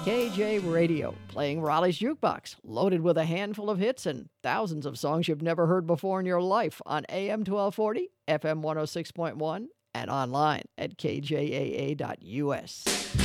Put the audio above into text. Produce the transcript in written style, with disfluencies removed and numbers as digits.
KJ Radio, playing Raleigh's Jukebox, loaded with a handful of hits and thousands of songs you've never heard before in your life on AM 1240, FM 106.1, and online at kjaa.us.